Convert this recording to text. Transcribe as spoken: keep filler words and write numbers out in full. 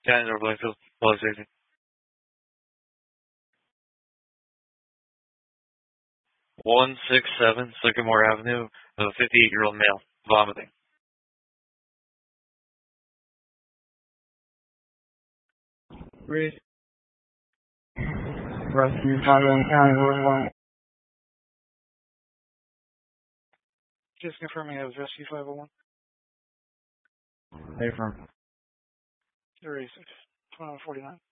Canada, Blackfield, Police Station. one six seven Sycamore Avenue, a fifty-eight-year-old male, vomiting. Read. Rescue Chicago County, Route one. Just confirming it was Rescue five oh one. Hey, from. zero eight six, twenty-one forty-nine.